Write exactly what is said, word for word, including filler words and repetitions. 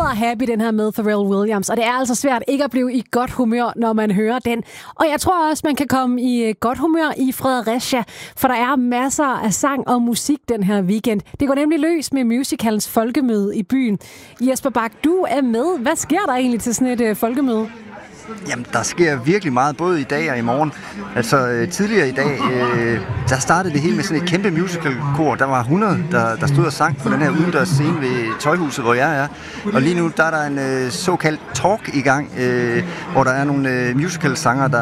smadrer happy, den her med Pharrell Williams. Og det er altså svært ikke at blive i godt humør, når man hører den. Og jeg tror også, man kan komme i godt humør i Fredericia, for der er masser af sang og musik den her weekend. Det går nemlig løs med musicalens folkemøde i byen. Jesper Bak, du er med. Hvad sker der egentlig til sådan et uh, folkemøde? Jamen, der sker virkelig meget, både i dag og i morgen. Altså, øh, tidligere i dag, øh, der startede det hele med sådan et kæmpe musicalkor. Der var hundrede, der, der stod og sang på den her udendørs scene ved Tøjhuset, hvor jeg er. Og lige nu, der er der en øh, såkaldt talk i gang, øh, hvor der er nogle øh, musical-sanger, der